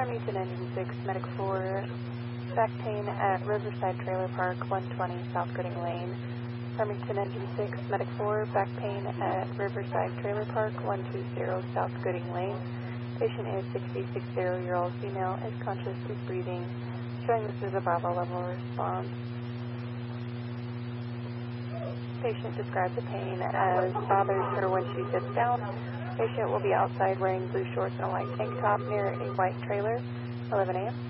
Farmington Engine 6, Medic 4, back pain at Riverside Trailer Park, 120 South Gooding Lane. Farmington Engine 6, Medic 4, back pain at Riverside Trailer Park, 120 South Gooding Lane. Patient is 66-year-old female, is conscious, is breathing, showing this is a Bravo level response. Patient describes the pain as bothers her when she sits down. Patient will be outside wearing blue shorts and a white tank top near a white trailer, 11 a.m.